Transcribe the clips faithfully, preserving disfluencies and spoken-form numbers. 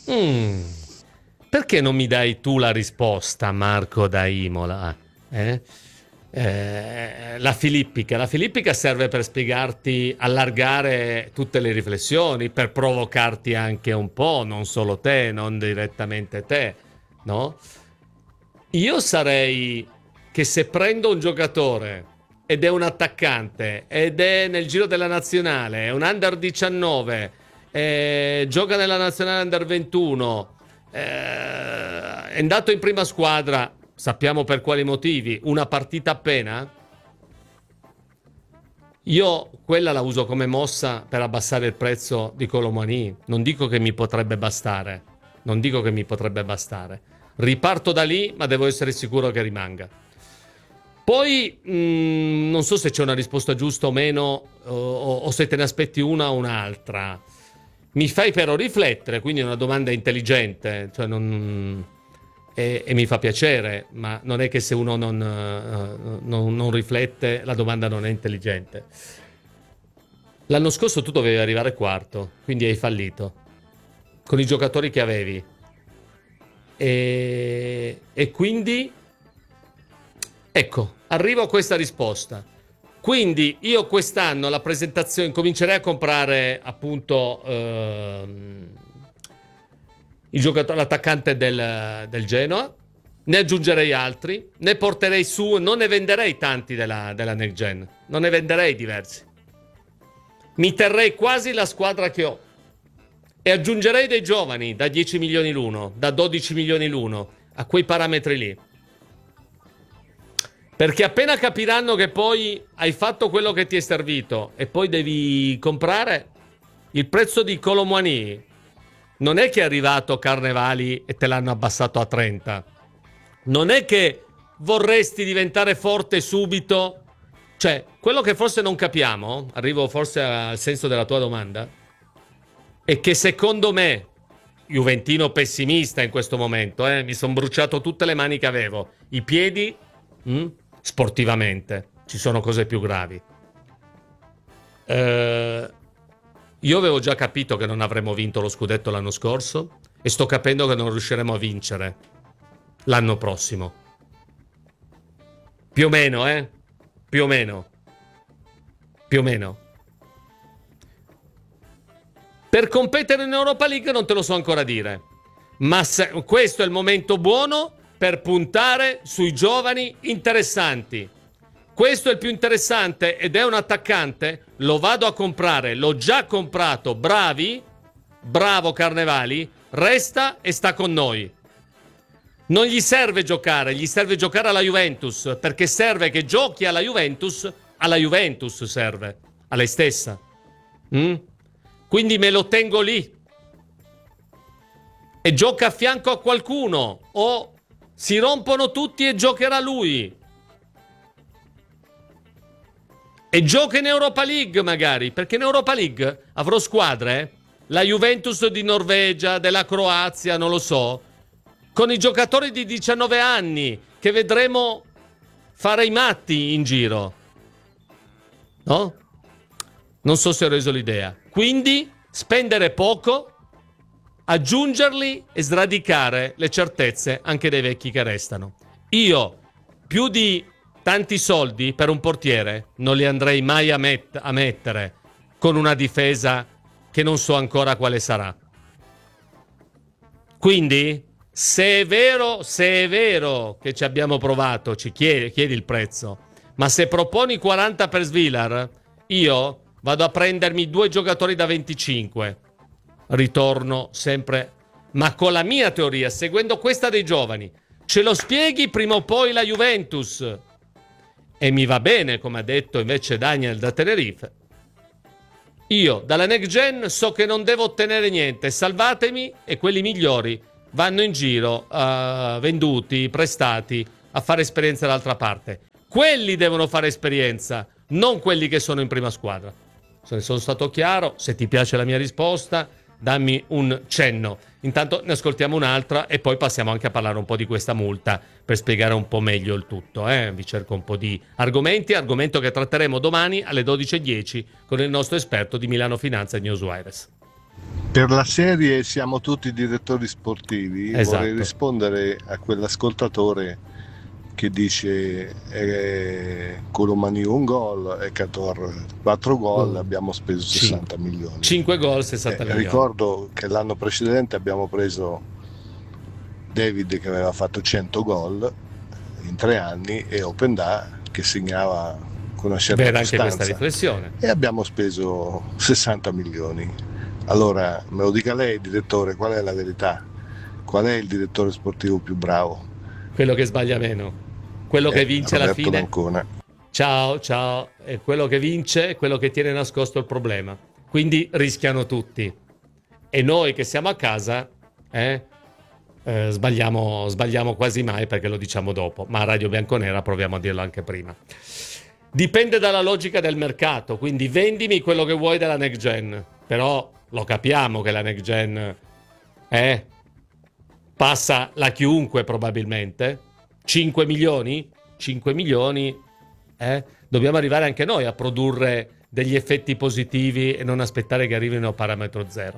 Mm. Perché non mi dai tu la risposta, Marco da Imola? Eh? Eh, la filippica. La filippica serve per spiegarti, allargare tutte le riflessioni, per provocarti anche un po', non solo te, non direttamente te, no? Io sarei che se prendo un giocatore ed è un attaccante ed è nel giro della nazionale, è un under diciannove, eh, gioca nella nazionale under ventuno, eh, è andato in prima squadra, sappiamo per quali motivi, una partita appena, io quella la uso come mossa per abbassare il prezzo di Colomani. Non dico che mi potrebbe bastare, non dico che mi potrebbe bastare. Riparto da lì, ma devo essere sicuro che rimanga. Poi mh, non so se c'è una risposta giusta o meno, o, o se te ne aspetti una o un'altra. Mi fai però riflettere, quindi è una domanda intelligente, cioè non, e, e mi fa piacere, ma non è che se uno non, uh, non, non riflette la domanda non è intelligente. L'anno scorso tu dovevi arrivare quarto, quindi hai fallito con i giocatori che avevi. E, e quindi ecco, arrivo a questa risposta. Quindi io quest'anno la presentazione comincerei a comprare appunto ehm, il giocatore, l'attaccante del, del Genoa, ne aggiungerei altri, ne porterei su, non ne venderei tanti della, della Next Gen, non ne venderei diversi. Mi terrei quasi la squadra che ho e aggiungerei dei giovani da dieci milioni l'uno, da dodici milioni l'uno, a quei parametri lì. Perché appena capiranno che poi hai fatto quello che ti è servito e poi devi comprare, il prezzo di Colomani non è che è arrivato Carnevali e te l'hanno abbassato a trenta. Non è che vorresti diventare forte subito. Cioè, quello che forse non capiamo, arrivo forse al senso della tua domanda, è che secondo me, juventino pessimista in questo momento, eh, mi sono bruciato tutte le mani che avevo, i piedi, mh, sportivamente, ci sono cose più gravi. Eh, io avevo già capito che non avremmo vinto lo scudetto l'anno scorso e sto capendo che non riusciremo a vincere l'anno prossimo. Più o meno, eh? Più o meno. Più o meno. Per competere in Europa League non te lo so ancora dire, ma se, questo è il momento buono per puntare sui giovani interessanti. Questo è il più interessante ed è un attaccante, lo vado a comprare, l'ho già comprato, bravi, bravo Carnevali, resta e sta con noi. Non gli serve giocare, gli serve giocare alla Juventus, perché serve che giochi alla Juventus, alla Juventus serve, a lei stessa. Mm? Quindi me lo tengo lì e gioca a fianco a qualcuno o si rompono tutti e giocherà lui e gioca in Europa League magari, perché in Europa League avrò squadre, la Juventus di Norvegia, della Croazia, non lo so, con i giocatori di diciannove anni che vedremo fare i matti in giro, no? Non so se ho reso l'idea. Quindi spendere poco, aggiungerli e sradicare le certezze anche dei vecchi che restano. Io più di tanti soldi per un portiere non li andrei mai a, met- a mettere con una difesa che non so ancora quale sarà. Quindi, se è vero, se è vero che ci abbiamo provato, ci chiedi, chiedi il prezzo, ma se proponi quaranta per Svilar, io vado a prendermi due giocatori da venticinque. Ritorno sempre, ma con la mia teoria, seguendo questa dei giovani. Ce lo spieghi prima o poi la Juventus. E mi va bene, come ha detto invece Daniel da Tenerife. Io, dalla Next Gen, so che non devo ottenere niente. Salvatemi e quelli migliori vanno in giro, uh, venduti, prestati, a fare esperienza dall'altra parte. Quelli devono fare esperienza, non quelli che sono in prima squadra. Se ne sono stato chiaro, se ti piace la mia risposta, dammi un cenno. Intanto ne ascoltiamo un'altra e poi passiamo anche a parlare un po' di questa multa per spiegare un po' meglio il tutto. Eh? Vi cerco un po' di argomenti, argomento che tratteremo domani alle dodici e dieci con il nostro esperto di Milano Finanza e Newswires. Per la serie siamo tutti direttori sportivi, Esatto. vorrei rispondere a quell'ascoltatore che dice eh, Colomani un gol e Cator quattro gol, abbiamo speso sessanta milioni. cinque gol, sessanta Eh, milioni. ricordo che l'anno precedente abbiamo preso David che aveva fatto cento gol in tre anni e Openda che segnava con una certa Vera anche questa costanza riflessione. e abbiamo speso sessanta milioni. Allora me lo dica lei, direttore, qual è la verità? Qual è il direttore sportivo più bravo? Quello che sbaglia meno, quello che Eh, vince alla Roberto fine. D'Ancona. Ciao, ciao. È quello che vince, è quello che tiene nascosto il problema. Quindi rischiano tutti. E noi che siamo a casa, eh, eh, sbagliamo, sbagliamo quasi mai perché lo diciamo dopo. Ma a Radio Bianconera proviamo a dirlo anche prima. Dipende dalla logica del mercato, quindi vendimi quello che vuoi della next gen. Però lo capiamo che la next gen eh, passa la chiunque probabilmente. cinque milioni? cinque milioni? Eh? Dobbiamo arrivare anche noi a produrre degli effetti positivi e non aspettare che arrivino a parametro zero.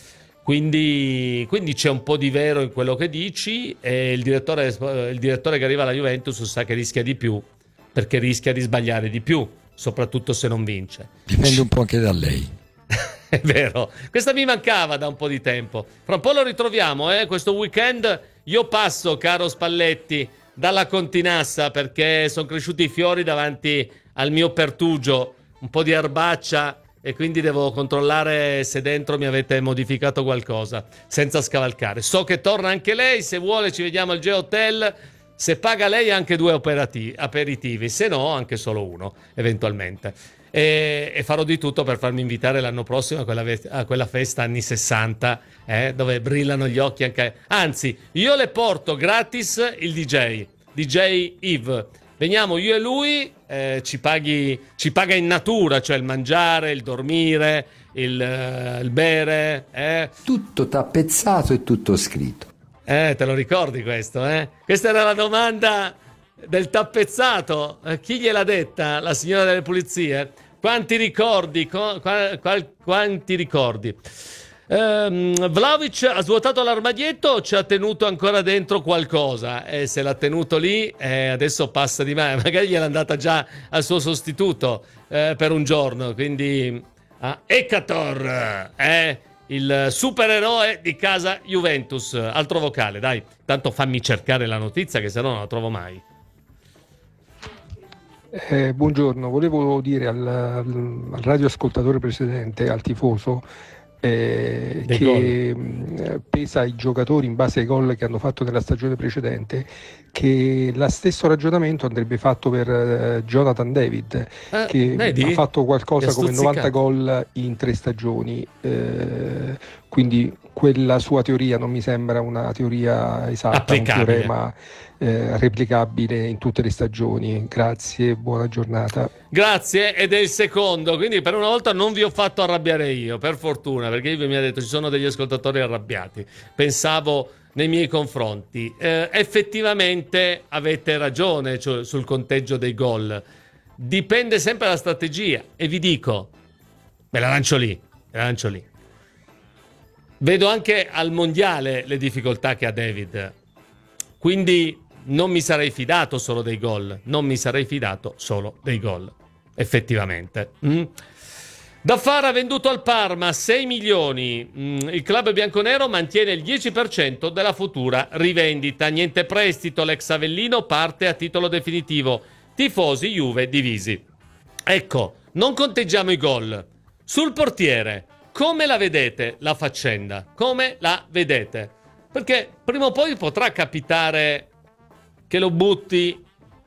Quindi, quindi c'è un po' di vero in quello che dici e il direttore, il direttore che arriva alla Juventus sa che rischia di più perché rischia di sbagliare di più, soprattutto se non vince. Dipende un po' anche da lei. È vero, questa mi mancava da un po' di tempo. Fra un po' lo ritroviamo, eh? Questo weekend io passo, caro Spalletti, dalla Continassa perché sono cresciuti i fiori davanti al mio pertugio, un po' di erbaccia e quindi devo controllare se dentro mi avete modificato qualcosa senza scavalcare. So che torna anche lei, se vuole ci vediamo al G-Hotel, se paga lei anche due operativi, aperitivi, se no anche solo uno eventualmente. E, e farò di tutto per farmi invitare l'anno prossimo a quella, ve- a quella festa anni sessanta eh, dove brillano gli occhi anche. Anzi, io le porto gratis il D J D J Yves, veniamo io e lui, eh, ci, paghi, ci paga in natura, cioè il mangiare, il dormire, il, eh, il bere eh. Tutto tappezzato e tutto scritto. Eh, te lo ricordi questo, eh? Questa era la domanda del tappezzato. Eh, chi gliel'ha detta? La signora delle pulizie? Quanti ricordi? Qu- qual- qual- quanti ricordi? Ehm, Vlahovic ha svuotato l'armadietto, ci ha tenuto ancora dentro qualcosa e se l'ha tenuto lì eh, adesso passa di me, magari gliel'è andata già al suo sostituto eh, per un giorno, quindi ah, Ekator eh, il supereroe di casa Juventus. Altro vocale, dai, tanto fammi cercare la notizia che se no non la trovo mai. Eh, buongiorno, volevo dire al, al radioascoltatore precedente, al tifoso, eh, che mh, pesa i giocatori in base ai gol che hanno fatto nella stagione precedente, che lo stesso ragionamento andrebbe fatto per eh, Jonathan David, Eh, che vedi? ha fatto qualcosa Ti ha come novanta stuzzicato. gol in tre stagioni, eh, quindi quella sua teoria non mi sembra una teoria esatta, un Applicabile. teorema eh, replicabile in tutte le stagioni. Grazie, buona giornata. Grazie, ed è il secondo, quindi per una volta non vi ho fatto arrabbiare io, per fortuna, perché Ivo mi ha detto ci sono degli ascoltatori arrabbiati. Pensavo nei miei confronti. Eh, effettivamente avete ragione, cioè, sul conteggio dei gol. Dipende sempre dalla strategia e vi dico, me la lancio lì, me la lancio lì. Vedo anche al mondiale le difficoltà che ha David, quindi non mi sarei fidato solo dei gol, non mi sarei fidato solo dei gol, effettivamente. Mm. Daffara ha venduto al Parma sei milioni, mm, il club bianconero mantiene il dieci per cento della futura rivendita, niente prestito, l'ex Avellino parte a titolo definitivo, tifosi Juve divisi. Ecco, non conteggiamo i gol. Sul portiere, come la vedete la faccenda? Come la vedete? Perché prima o poi potrà capitare che lo butti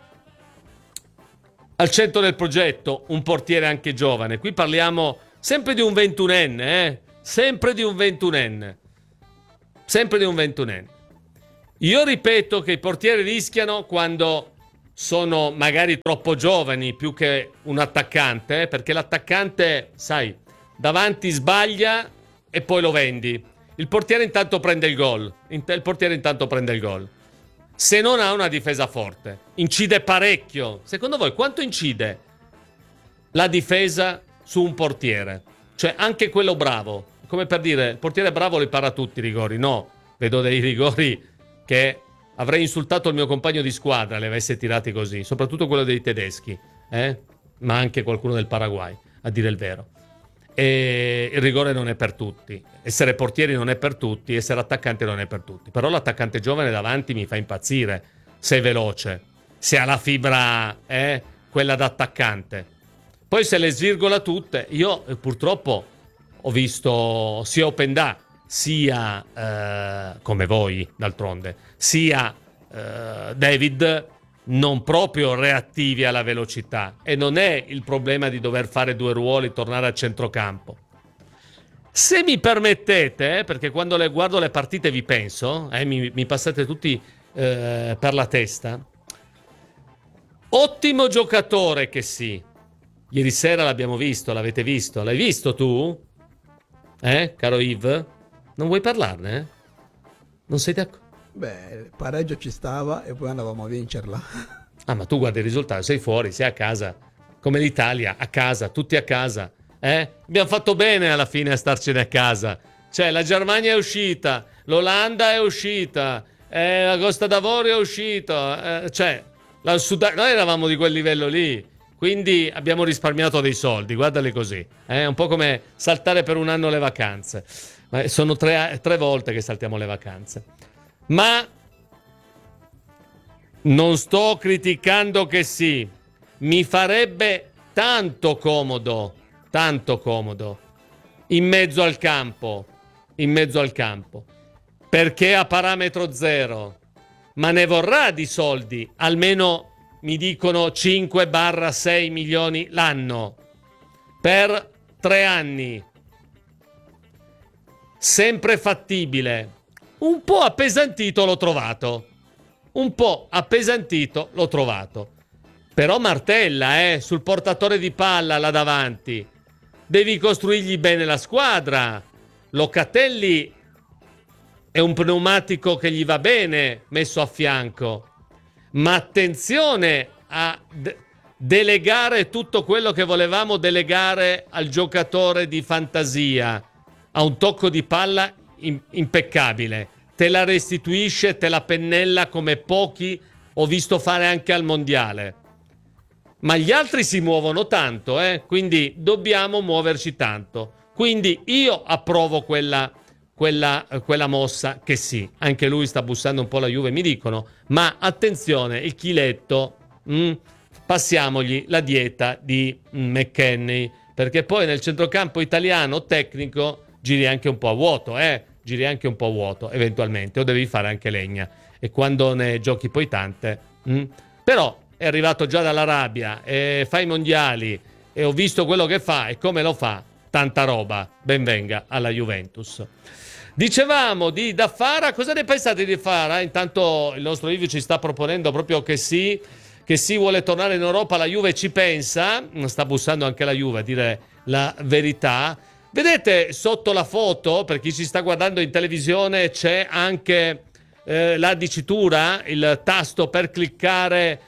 al centro del progetto un portiere anche giovane. Qui parliamo sempre di un ventunenne, eh? Sempre di un ventunenne. Sempre di un ventunenne. Io ripeto che i portieri rischiano quando sono magari troppo giovani più che un attaccante, eh? Perché l'attaccante, sai, davanti sbaglia e poi lo vendi. Il portiere intanto prende il gol. Il portiere intanto prende il gol. Se non ha una difesa forte, incide parecchio. Secondo voi quanto incide la difesa su un portiere? Cioè anche quello bravo, come per dire, il portiere bravo li para tutti i rigori. No, vedo dei rigori che avrei insultato il mio compagno di squadra li avesse tirati così, soprattutto quello dei tedeschi, eh? Ma anche qualcuno del Paraguay, a dire il vero. E il rigore non è per tutti, essere portieri non è per tutti, essere attaccante non è per tutti, però l'attaccante giovane davanti mi fa impazzire, se è veloce, se ha la fibra, eh, quella d'attaccante. Poi se le svirgola tutte. Io eh, purtroppo ho visto sia Openda sia eh, come voi d'altronde, sia eh, David non proprio reattivi alla velocità, e non è il problema di dover fare due ruoli, tornare a centrocampo. Se mi permettete, eh, perché quando le guardo le partite vi penso, eh, mi, mi passate tutti eh, per la testa, ottimo giocatore che sì, ieri sera l'abbiamo visto, l'avete visto, l'hai visto tu? Eh, caro Yves? Non vuoi parlarne? Non sei d'accordo? Beh, il pareggio ci stava e poi andavamo a vincerla. Ah, ma tu guardi il risultato, sei fuori, sei a casa, come l'Italia, a casa, tutti a casa, eh? Abbiamo fatto bene alla fine a starcene a casa. Cioè, la Germania è uscita, l'Olanda è uscita, eh, la Costa d'Avorio è uscita, eh, cioè, la Sud- noi eravamo di quel livello lì, quindi abbiamo risparmiato dei soldi, guardali così, è eh? Un po' come saltare per un anno le vacanze, ma sono tre, tre volte che saltiamo le vacanze. Ma non sto criticando che sì, mi farebbe tanto comodo, tanto comodo, in mezzo al campo, in mezzo al campo, perché a parametro zero, ma ne vorrà di soldi, almeno mi dicono cinque sei milioni l'anno, per tre anni, sempre fattibile. Un po' appesantito l'ho trovato. Un po' appesantito l'ho trovato. Però martella, eh, sul portatore di palla là davanti. Devi costruirgli bene la squadra. Locatelli è un pneumatico che gli va bene messo a fianco. Ma attenzione a de- delegare tutto quello che volevamo delegare al giocatore di fantasia. Ha un tocco di palla impeccabile, te la restituisce, te la pennella come pochi ho visto fare anche al mondiale, ma gli altri si muovono tanto, eh? Quindi dobbiamo muoverci tanto, quindi io approvo quella, quella, quella mossa che sì, anche lui sta bussando un po' la Juve mi dicono, ma attenzione, il chiletto, mh, passiamogli la dieta di McKennie, perché poi nel centrocampo italiano tecnico giri anche un po' a vuoto, eh? Giri anche un po' a vuoto, eventualmente, o devi fare anche legna. E quando ne giochi poi tante... Mh? Però è arrivato già dall'Arabia, e fa i mondiali, e ho visto quello che fa e come lo fa, tanta roba. Ben venga alla Juventus. Dicevamo di Daffara, cosa ne pensate di Daffara? Intanto il nostro Livio ci sta proponendo proprio che sì, che sì, vuole tornare in Europa, la Juve ci pensa, sta bussando anche la Juve a dire la verità. Vedete sotto la foto, per chi ci sta guardando in televisione, c'è anche eh, la dicitura, il tasto per cliccare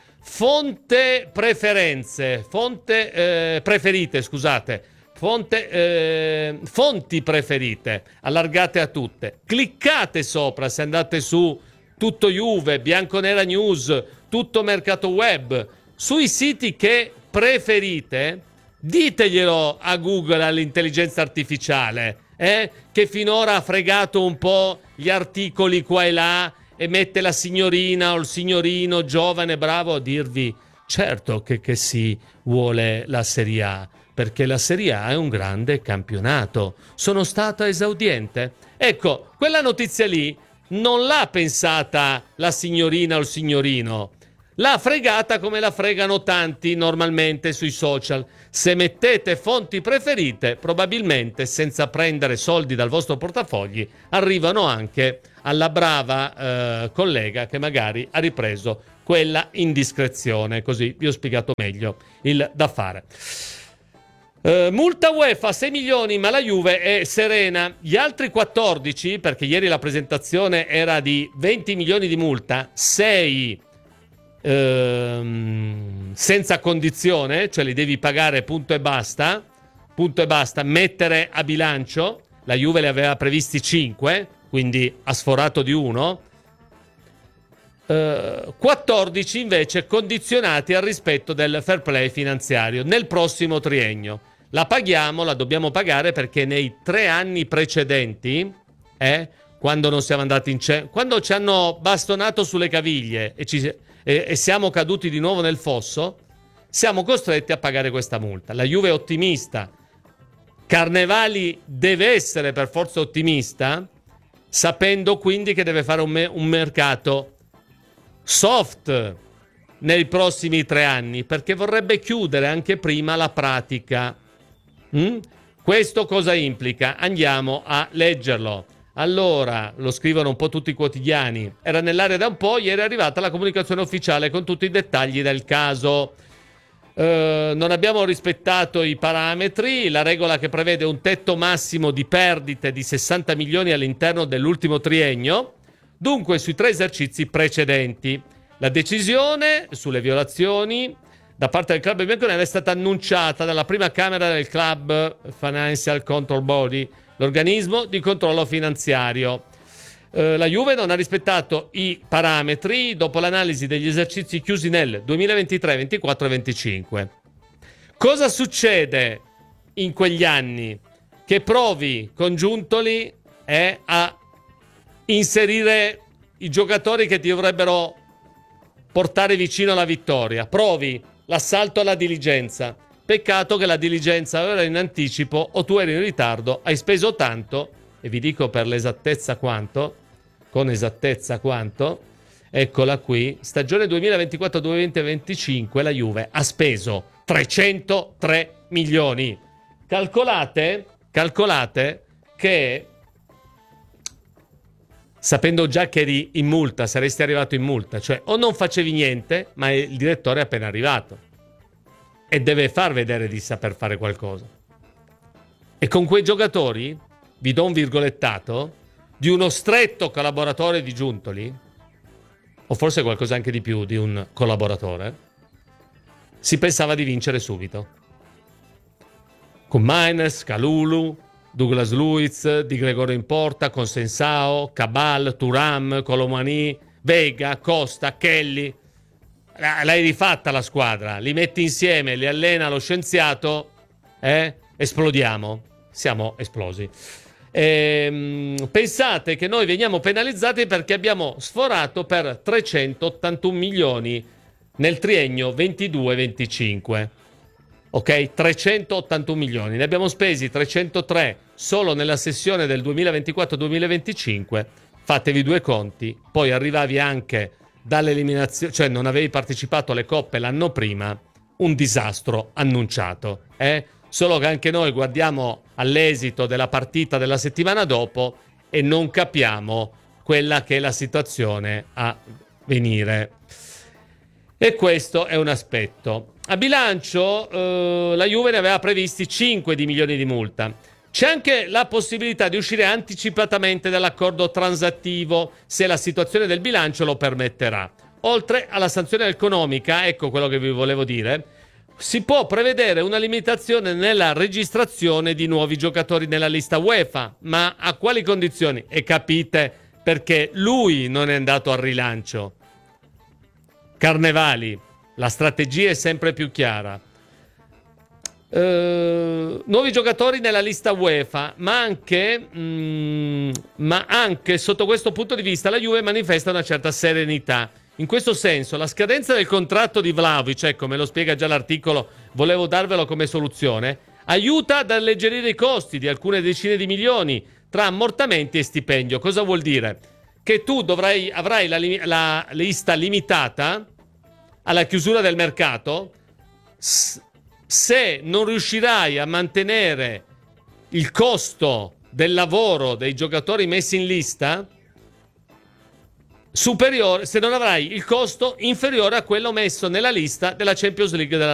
fonte preferenze, fonte eh, preferite, scusate, fonte, eh, fonti preferite, allargate a tutte. Cliccate sopra se andate su Tutto Juve, Bianconera News, Tutto Mercato Web, sui siti che preferite. Diteglielo a Google, all'intelligenza artificiale, eh? Che finora ha fregato un po' gli articoli qua e là e mette la signorina o il signorino giovane bravo a dirvi certo che, che si vuole la Serie A, perché la Serie A è un grande campionato. Sono stata esaudiente. Ecco, quella notizia lì non l'ha pensata la signorina o il signorino. L'ha fregata come la fregano tanti normalmente sui social. Se mettete fonti preferite, probabilmente senza prendere soldi dal vostro portafogli, arrivano anche alla brava eh, collega che magari ha ripreso quella indiscrezione. Così vi ho spiegato meglio il da fare. Uh, multa UEFA sei milioni, ma la Juve è serena. Gli altri quattordici, perché ieri la presentazione era di venti milioni di multa, sei Ehm, senza condizione, cioè li devi pagare punto e basta, punto e basta, mettere a bilancio, la Juve le aveva previsti cinque, quindi ha sforato di uno. Uh, quattordici invece condizionati al rispetto del fair play finanziario nel prossimo triennio. La paghiamo, la dobbiamo pagare perché nei tre anni precedenti, eh, quando non siamo andati in ce- quando ci hanno bastonato sulle caviglie e, ci, e, e siamo caduti di nuovo nel fosso, siamo costretti a pagare questa multa. La Juve è ottimista, Carnevali deve essere per forza ottimista, sapendo quindi che deve fare un, me- un mercato soft nei prossimi tre anni, perché vorrebbe chiudere anche prima la pratica. Mm? Questo cosa implica? Andiamo a leggerlo. Allora, lo scrivono un po' tutti i quotidiani. Era nell'aria da un po', ieri è arrivata la comunicazione ufficiale con tutti i dettagli del caso. Uh, non abbiamo rispettato i parametri, la regola che prevede un tetto massimo di perdite di sessanta milioni all'interno dell'ultimo triennio. Dunque, sui tre esercizi precedenti, la decisione sulle violazioni da parte del club bianconero è stata annunciata dalla prima camera del Club Financial Control Body, l'organismo di controllo finanziario. Eh, la Juve non ha rispettato i parametri dopo l'analisi degli esercizi chiusi nel duemilaventitré, ventiquattro e venticinque. Cosa succede in quegli anni? Che provi con Giuntoli è a inserire i giocatori che ti dovrebbero portare vicino alla vittoria. Provi l'assalto alla diligenza. Peccato che la diligenza era in anticipo o tu eri in ritardo, hai speso tanto, e vi dico per l'esattezza quanto, con esattezza quanto, eccola qui, stagione duemilaventiquattro duemilaventicinque la Juve ha speso trecentotré milioni. Calcolate, calcolate che sapendo già che eri in multa, saresti arrivato in multa, cioè o non facevi niente, ma il direttore è appena arrivato e deve far vedere di saper fare qualcosa. E con quei giocatori, vi do un virgolettato, di uno stretto collaboratore di Giuntoli, o forse qualcosa anche di più di un collaboratore, si pensava di vincere subito. Con Maines, Kalulu, Douglas Luiz, Di Gregorio in porta, Consensao, Cabal, Thuram, Colomani, Vega, Costa, Kelly. L'hai rifatta la squadra, li metti insieme, li allena lo scienziato, eh? Esplodiamo. Siamo esplosi. Ehm, pensate che noi veniamo penalizzati perché abbiamo sforato per trecentottantuno milioni nel triennio ventidue venticinque. Ok, trecentottantuno milioni, ne abbiamo spesi trecentotré solo nella sessione del duemilaventiquattro duemilaventicinque. Fatevi due conti, poi arrivavi anche dall'eliminazione, cioè non avevi partecipato alle coppe l'anno prima, un disastro annunciato, eh? Solo che anche noi guardiamo all'esito della partita della settimana dopo e non capiamo quella che è la situazione a venire. E questo è un aspetto. A bilancio eh, la Juve ne aveva previsti cinque di milioni di multa. C'è anche la possibilità di uscire anticipatamente dall'accordo transattivo se la situazione del bilancio lo permetterà. Oltre alla sanzione economica, ecco quello che vi volevo dire, si può prevedere una limitazione nella registrazione di nuovi giocatori nella lista UEFA. Ma a quali condizioni? E capite perché lui non è andato al rilancio. Carnevali, la strategia è sempre più chiara. Uh, nuovi giocatori nella lista UEFA, ma anche, mm, ma anche sotto questo punto di vista la Juve manifesta una certa serenità. In questo senso, la scadenza del contratto di Vlahovic, ecco, me lo spiega già l'articolo, volevo darvelo come soluzione, aiuta ad alleggerire i costi di alcune decine di milioni tra ammortamenti e stipendio. Cosa vuol dire? Che tu dovrai, avrai la, la lista limitata alla chiusura del mercato se non riuscirai a mantenere il costo del lavoro dei giocatori messi in lista superiore, se non avrai il costo inferiore a quello messo nella lista della Champions League della